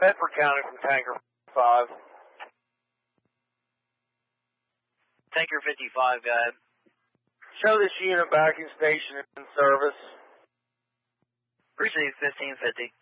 Bedford County from Tanker 5. Tanker 55, go ahead. Show this unit back in station in service. Received 1550.